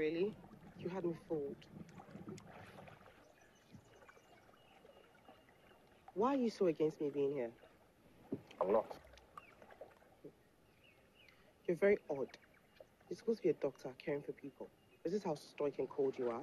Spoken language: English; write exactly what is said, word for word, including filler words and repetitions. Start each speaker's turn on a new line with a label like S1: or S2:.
S1: really? You had me fooled. Why are you so against me being here?
S2: I'm not.
S1: You're very odd. You're supposed to be a doctor caring for people. Is this how stoic and cold you are?